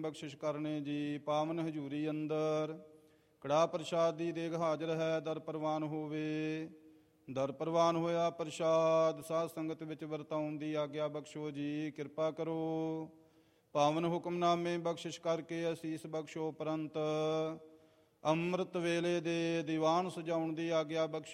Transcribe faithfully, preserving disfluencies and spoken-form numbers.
ਬਖਸ਼ਿਸ਼ ਕਰਨੇ ਜੀ। ਪਾਵਨ ਹਜ਼ੂਰੀ ਅੰਦਰ ਕੜਾ ਪ੍ਰਸ਼ਾਦ ਦੀ ਦੇਗ ਹਾਜ਼ਰ ਹੈ, ਦਰ ਪ੍ਰਵਾਨ ਹੋਵੇ। ਦਰ ਪ੍ਰਵਾਨ ਹੋਇਆ ਪ੍ਰਸ਼ਾਦ ਸਾਧ ਸੰਗਤ ਵਿੱਚ ਵਰਤਾਉਣ ਦੀ ਆਗਿਆ ਬਖਸ਼ੋ ਜੀ। ਕਿਰਪਾ ਕਰੋ ਪਾਵਨ ਹੁਕਮਨਾਮੇ ਬਖਸ਼ਿਸ਼ ਕਰਕੇ ਅਸੀਸ ਬਖਸ਼ੋ। ਉਪਰੰਤ ਅੰਮ੍ਰਿਤ ਵੇਲੇ ਦੇ ਦੀਵਾਨ ਸਜਾਉਣ ਦੀ ਆਗਿਆ ਬਖਸ਼ੋ